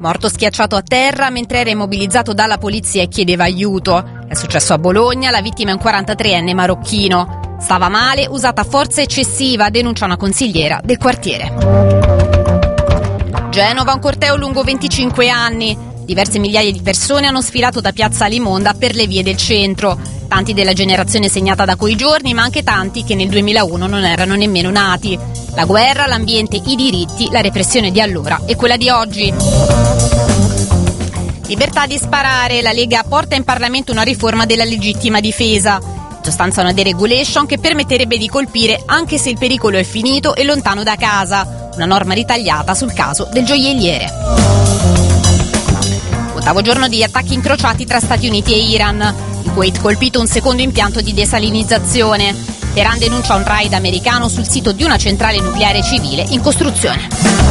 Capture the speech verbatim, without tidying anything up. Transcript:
morto schiacciato a terra mentre era immobilizzato dalla polizia e chiedeva aiuto. È successo a Bologna, la vittima è un quarantatreenne marocchino. Stava male, usata forza eccessiva, denuncia una consigliera del quartiere. Genova, un corteo lungo venticinque anni. Diverse migliaia di persone hanno sfilato da Piazza Alimonda per le vie del centro. Tanti della generazione segnata da quei giorni, ma anche tanti che nel duemilauno non erano nemmeno nati. La guerra, l'ambiente, i diritti, la repressione di allora e quella di oggi. Libertà di sparare, la Lega porta in Parlamento una riforma della legittima difesa. In sostanza una deregulation che permetterebbe di colpire anche se il pericolo è finito e lontano da casa. Una norma ritagliata sul caso del gioielliere. Ottavo giorno di attacchi incrociati tra Stati Uniti e Iran. Il Kuwait colpito un secondo impianto di desalinizzazione. Teheran denuncia un raid americano sul sito di una centrale nucleare civile in costruzione.